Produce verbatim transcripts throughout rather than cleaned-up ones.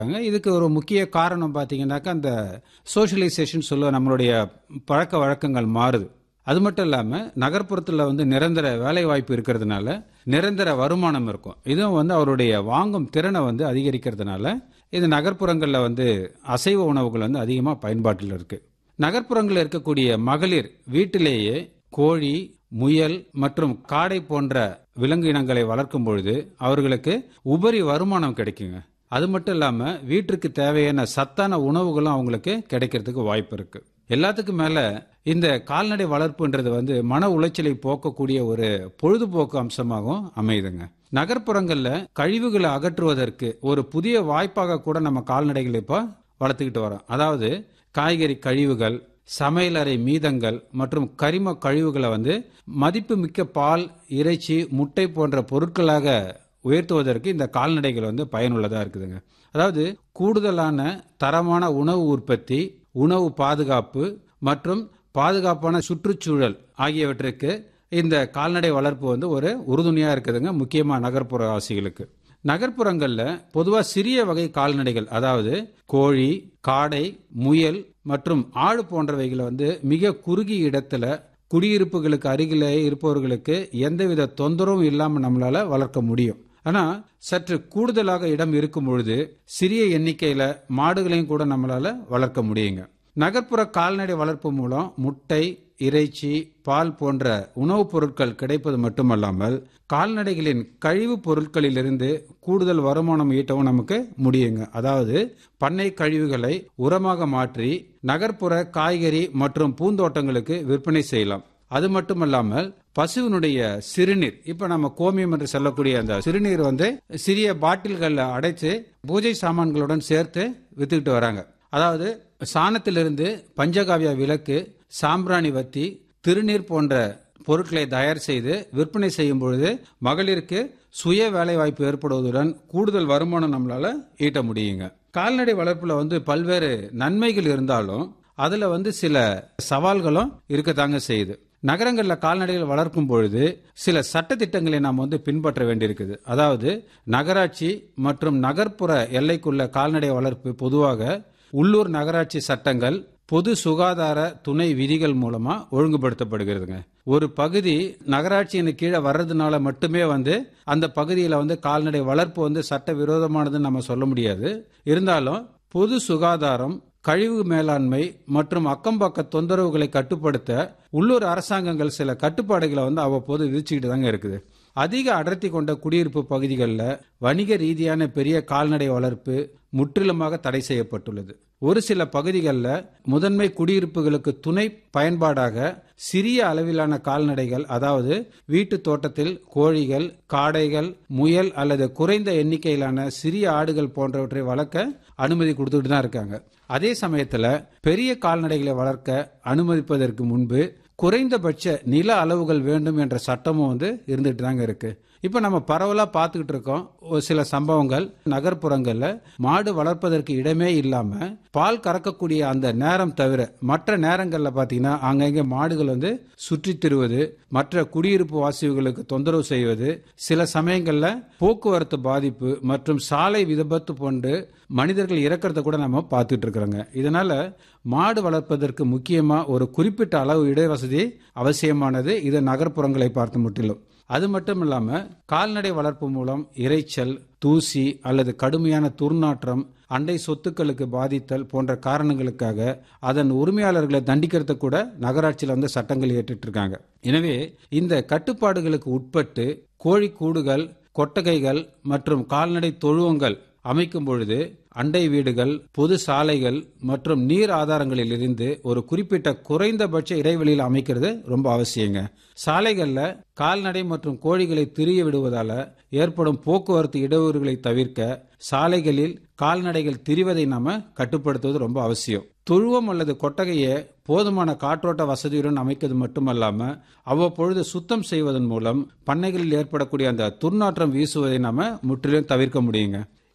இதுக்கு ஒரு முக்கிய காரணம் பார்த்தீங்கன்னாக்கா, அந்த சோஷியலைசேஷன் சொல்லுவோம், நம்மளுடைய பழக்க வழக்கங்கள் மாறுது. அது மட்டும் இல்லாமல் நகர்ப்புறத்தில் வந்து நிரந்தர வேலை வாய்ப்பு இருக்கிறதுனால நிரந்தர வருமானம் இருக்கும். இதுவும் வந்து அவருடைய வாங்கும் திறனை வந்து அதிகரிக்கிறதுனால இது நகர்ப்புறங்களில் வந்து அசைவ உணவுகள் வந்து அதிகமாக பயன்பாட்டில் இருக்கு. நகர்ப்புறங்களில் இருக்கக்கூடிய மகளிர் வீட்டிலேயே கோழி, முயல் மற்றும் காடை போன்ற விலங்கு இனங்களை வளர்க்கும் பொழுது அவர்களுக்கு உபரி வருமானம் கிடைக்குங்க. அது மட்டும் இல்லாம வீட்டிற்கு தேவையான சத்தான உணவுகளும் அவங்களுக்கு கிடைக்கிறதுக்கு வாய்ப்பு இருக்கு. எல்லாத்துக்கும் மேல இந்த கால்நடை வளர்ப்புன்றது வந்து மன உளைச்சலை போக்கக்கூடிய ஒரு பொழுதுபோக்கு அம்சமாகவும் அமையுதுங்க. நகர்ப்புறங்கள்ல கழிவுகளை அகற்றுவதற்கு ஒரு புதிய வாய்ப்பாக கூட நம்ம கால்நடைகள் இப்ப வளர்த்துக்கிட்டு வரோம். அதாவது காய்கறி கழிவுகள், சமையலறை மீதங்கள் மற்றும் கரிம கழிவுகளை வந்து மதிப்புமிக்க பால், இறைச்சி, முட்டை போன்ற பொருட்களாக உயர்த்துவதற்கு இந்த கால்நடைகள் வந்து பயனுள்ளதா இருக்குதுங்க. அதாவது கூடுதலான தரமான உணவு உற்பத்தி, உணவு பாதுகாப்பு மற்றும் பாதுகாப்பான சுற்றுச்சூழல் ஆகியவற்றுக்கு இந்த கால்நடை வளர்ப்பு வந்து ஒரு உறுதுணையா இருக்குதுங்க, முக்கியமா நகர்ப்புற வாசிகளுக்கு. நகர்ப்புறங்கள்ல பொதுவா சிறிய வகை கால்நடைகள், அதாவது கோழி, காடை, முயல் மற்றும் ஆடு போன்றவைகளை வந்து மிக குறுகிய இடத்துல குடியிருப்புகளுக்கு அருகிலே இருப்பவர்களுக்கு எந்தவித தொந்தரவும் இல்லாமல் நம்மளால வளர்க்க முடியும். ஆனா சற்று கூடுதலாக இடம் இருக்கும் பொழுது சிறிய எண்ணிக்கையில மாடுகளையும் கூட நம்மளால வளர்க்க முடியுங்க. நகர்ப்புற கால்நடை வளர்ப்பு மூலம் முட்டை, இறைச்சி, பால் போன்ற உணவுப் பொருட்கள் கிடைப்பது மட்டுமல்லாமல் கால்நடைகளின் கழிவுப் பொருட்களிலிருந்து கூடுதல் வருமானம் ஈட்டவும் நமக்கு முடியுங்க. அதாவது பண்ணை கழிவுகளை உரமாக மாற்றி நகர்ப்புற காய்கறி மற்றும் பூந்தோட்டங்களுக்கு விற்பனை செய்யலாம். அது மட்டுமல்லாமல் பசுவினுடைய சிறுநீர், இப்ப நம்ம கோமியம் என்று சொல்லக்கூடிய அந்த சிறுநீர் வந்து சிறிய பாட்டில்கள்ல அடைச்சு பூஜை சாமான்களுடன் சேர்த்து வித்துக்கிட்டு வராங்க. அதாவது சாணத்திலிருந்து பஞ்சகாவிய விளக்கு, சாம்பிராணி வத்தி, திருநீர் போன்ற பொருட்களை தயார் செய்து விற்பனை செய்யும் பொழுது மகளிருக்கு சுய வேலை வாய்ப்பு ஏற்படுவதுடன் கூடுதல் வருமானம் நம்மளால ஈட்ட முடியுங்க. கால்நடை வளர்ப்புல வந்து பல்வேறு நன்மைகள் இருந்தாலும் அதுல வந்து சில சவால்களும் இருக்கத்தாங்க செய்யுது. நகரங்கள்ல கால்நடைகள் வளர்க்கும் பொழுது சில சட்ட திட்டங்களை நாம் வந்து பின்பற்ற வேண்டியிருக்குது. அதாவது நகராட்சி மற்றும் நகர்ப்புற எல்லைக்குள்ள கால்நடை வளர்ப்பு பொதுவாக உள்ளூர் நகராட்சி சட்டங்கள், பொது சுகாதார துணை விதிகள் மூலமா ஒழுங்குபடுத்தப்படுகிறதுங்க. ஒரு பகுதி நகராட்சியின் கீழே வர்றதுனால மட்டுமே வந்து அந்த பகுதியில் வந்து கால்நடை வளர்ப்பு வந்து சட்ட விரோதமானதுன்னு நம்ம சொல்ல முடியாது. இருந்தாலும் பொது சுகாதாரம், கழிவு மேலாண்மை மற்றும் அக்கம்பக்க தொந்தரவுகளை கட்டுப்படுத்த உள்ளூர் அரசாங்கங்கள் சில கட்டுப்பாடுகளை வந்து அவ்வப்போது விதிச்சுக்கிட்டு தாங்க இருக்குது. அதிக அடர்த்தி கொண்ட குடியிருப்பு பகுதிகளில் வணிக ரீதியான பெரிய கால்நடை வளர்ப்பு முற்றிலுமாக தடை செய்யப்பட்டுள்ளது. ஒரு சில பகுதிகளில் முதன்மை குடியிருப்புகளுக்கு துணை பயன்பாடாக சிறிய அளவிலான கால்நடைகள், அதாவது வீட்டு தோட்டத்தில் கோழிகள், காடைகள், முயல் அல்லது குறைந்த எண்ணிக்கையிலான சிறிய ஆடுகள் போன்றவற்றை வளர்க்க அனுமதி கொடுத்துட்டு தான் இருக்காங்க. அதே சமயத்துல பெரிய கால்நடைகளை வளர்க்க அனுமதிப்பதற்கு முன்பு குறைந்தபட்ச நில அளவுகள் வேண்டும் என்ற சட்டமும் வந்து இருந்துட்டு தாங்க இருக்கு. இப்ப நம்ம பரவலா பார்த்துக்கிட்டு இருக்கோம் ஒரு சில சம்பவங்கள். நகர்ப்புறங்கள்ல மாடு வளர்ப்பதற்கு இடமே இல்லாம பால் கறக்கக்கூடிய அந்த நேரம் தவிர மற்ற நேரங்கள்ல பாத்தீங்கன்னா அங்கங்க மாடுகள் வந்து சுற்றி திரிவது, மற்ற குடியிருப்பு வாசிகளுக்கு தொந்தரவு செய்வது, சில சமயங்கள்ல போக்குவரத்து பாதிப்பு மற்றும் சாலை விபத்து போன்று மனிதர்கள் இறக்கிறத கூட நம்ம பார்த்துட்டு இருக்கிறோங்க. இதனால மாடு வளர்ப்பதற்கு முக்கியமா ஒரு குறிப்பிட்ட அளவு இடவசதி அவசியமானது, இது நகர்ப்புறங்களை பார்த்து முற்றிலும். அது மட்டும் இல்லாம கால்நடை வளர்ப்பு மூலம் இரைச்சல், தூசி அல்லது கடுமையான துர்நாற்றம், அண்டை சொத்துக்களுக்கு பாதித்தல் போன்ற காரணங்களுக்காக அதன் உரிமையாளர்களை தண்டிக்கிறது கூட நகராட்சியில் வந்து சட்டங்கள் ஏற்றிட்டு இருக்காங்க. எனவே இந்த கட்டுப்பாடுகளுக்கு உட்பட்டு கோழி கூடுகள், கொட்டகைகள் மற்றும் கால்நடை தொழுவங்கள் அமைக்கும் பொழுது அண்டை வீடுகள், பொது சாலைகள் மற்றும் நீர் ஆதாரங்களில் இருந்து ஒரு குறிப்பிட்ட குறைந்தபட்ச இடைவெளியில் அமைக்கிறது ரொம்ப அவசியங்க. சாலைகள்ல கால்நடை மற்றும் கோழிகளை திரிய விடுவதால ஏற்படும் போக்குவரத்து இடையூறுகளை தவிர்க்க சாலைகளில் கால்நடைகள் திரிவதை நாம கட்டுப்படுத்துவது ரொம்ப அவசியம். தொழுவம் அல்லது கொட்டகையை போதுமான காற்றோட்ட வசதியுடன் அமைக்கிறது மட்டுமல்லாம அவ்வப்பொழுது சுத்தம் செய்வதன் மூலம் பண்ணைகளில் ஏற்படக்கூடிய அந்த துர்நாற்றம் வீசுவதை நாம முற்றிலும் தவிர்க்க முடியுங்க.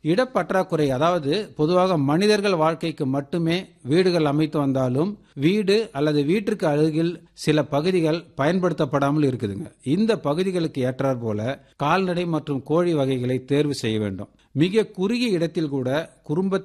இடப்பற்றாக்குறை, அதாவது பொதுவாக மனிதர்கள் வாழ்க்கைக்கு மட்டுமே வீடுகள் அமைத்து வந்தாலும் வீடு அல்லது வீட்டிற்கு அருகில் சில பகுதிகள் பயன்படுத்தப்படாமல் இருக்குதுங்க. இந்த பகுதிகளுக்கு ஏற்றாற் போல கால்நடை மற்றும் கோழி வகைகளை தேர்வு செய்ய வேண்டும். மிக குறுகிய இடத்தில் கூட குடும்ப